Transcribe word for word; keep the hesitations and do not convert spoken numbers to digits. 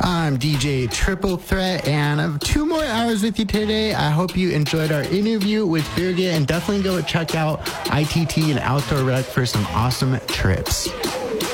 I'm D J Triple Threat, and I have two more hours with you today. I hope you enjoyed our interview with Birgit, and definitely go check out I T T and Outdoor Rec for some awesome trips.